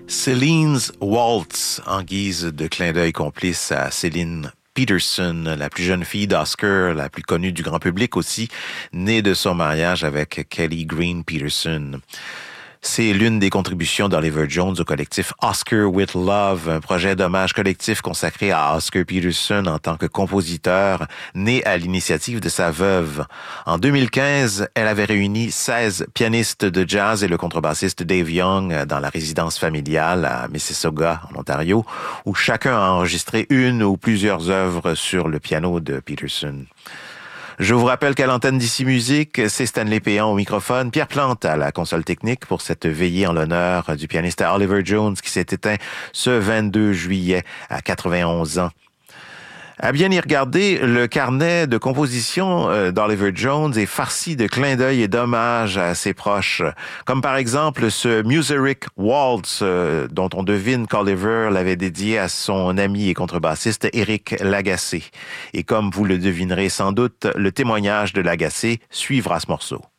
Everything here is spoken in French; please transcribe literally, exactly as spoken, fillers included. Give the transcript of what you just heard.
Celine's Waltz, en guise de clin d'œil complice à Céline Peterson, la plus jeune fille d'Oscar, la plus connue du grand public aussi, née de son mariage avec Kelly Green Peterson. C'est l'une des contributions d'Oliver Jones au collectif Oscar with Love, un projet d'hommage collectif consacré à Oscar Peterson en tant que compositeur, né à l'initiative de sa veuve. En deux mille quinze, elle avait réuni seize pianistes de jazz et le contrebassiste Dave Young dans la résidence familiale à Mississauga, en Ontario, où chacun a enregistré une ou plusieurs œuvres sur le piano de Peterson. Je vous rappelle qu'à l'antenne d'Ici Musique, c'est Stanley Péan au microphone, Pierre Plante à la console technique pour cette veillée en l'honneur du pianiste Oliver Jones qui s'est éteint ce vingt-deux juillet à quatre-vingt-onze ans. À bien y regarder, le carnet de composition d'Oliver Jones est farci de clins d'œil et d'hommages à ses proches, comme par exemple ce Muserick Waltz dont on devine qu'Oliver l'avait dédié à son ami et contrebassiste Éric Lagacé. Et comme vous le devinerez sans doute, le témoignage de Lagacé suivra ce morceau.